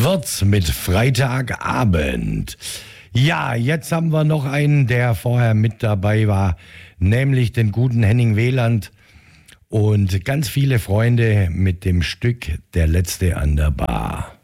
Wirtz mit Freitagabend. Ja, jetzt haben wir noch einen, der vorher mit dabei war, nämlich den guten Henning Wieland und ganz viele Freunde mit dem Stück Der Letzte an der Bar.